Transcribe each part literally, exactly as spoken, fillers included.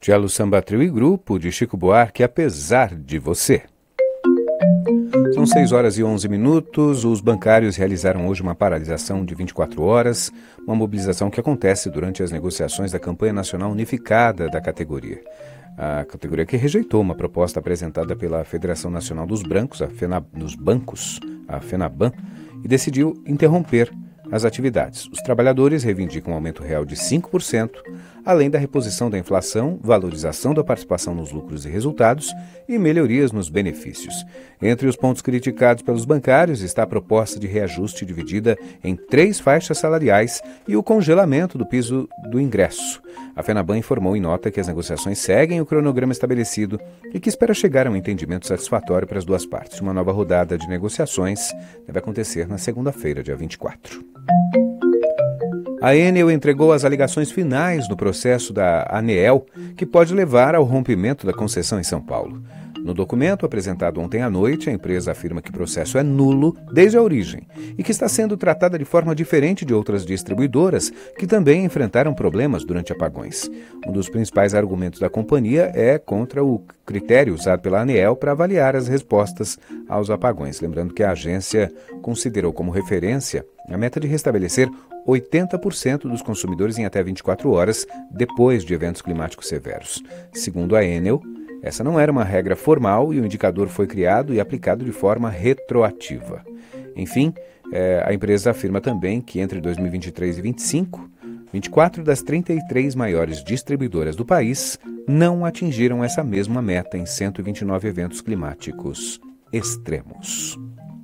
Cello Samba Trio e Grupo, de Chico Buarque, Apesar de Você. São seis horas e onze minutos. Os bancários realizaram hoje uma paralisação de vinte e quatro horas, uma mobilização que acontece durante as negociações da campanha nacional unificada da categoria. A categoria que rejeitou uma proposta apresentada pela Federação Nacional dos Brancos, a FENA, dos Bancos, a FENABAN, e decidiu interromper as atividades. Os trabalhadores reivindicam um aumento real de cinco por cento, além da reposição da inflação, valorização da participação nos lucros e resultados e melhorias nos benefícios. Entre os pontos criticados pelos bancários está a proposta de reajuste dividida em três faixas salariais e o congelamento do piso do ingresso. A FENABAN informou em nota que as negociações seguem o cronograma estabelecido e que espera chegar a um entendimento satisfatório para as duas partes. Uma nova rodada de negociações deve acontecer na segunda-feira, dia vinte e quatro. A Enel entregou as alegações finais no processo da ANEEL, que pode levar ao rompimento da concessão em São Paulo. No documento apresentado ontem à noite, a empresa afirma que o processo é nulo desde a origem e que está sendo tratada de forma diferente de outras distribuidoras que também enfrentaram problemas durante apagões. Um dos principais argumentos da companhia é contra o critério usado pela ANEEL para avaliar as respostas aos apagões. Lembrando que a agência considerou como referência a meta de restabelecer oitenta por cento dos consumidores em até vinte e quatro horas depois de eventos climáticos severos. Segundo a Enel, essa não era uma regra formal e o indicador foi criado e aplicado de forma retroativa. Enfim, é, a empresa afirma também que entre dois mil e vinte e três e vinte e cinco, vinte e quatro das trinta e três maiores distribuidoras do país não atingiram essa mesma meta em cento e vinte e nove eventos climáticos extremos.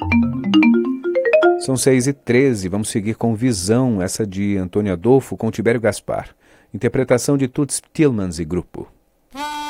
São seis e treze, vamos seguir com Visão, essa de Antônio Adolfo com Tibério Gaspar. Interpretação de Toots Thielemans e Grupo.